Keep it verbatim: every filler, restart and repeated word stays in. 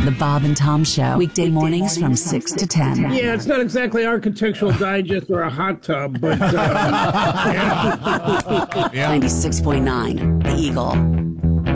The Bob and Tom Show. Weekday mornings from six to ten. Yeah, it's not exactly Architectural Digest or a hot tub, but... Uh, yeah. ninety-six point nine, The Eagle.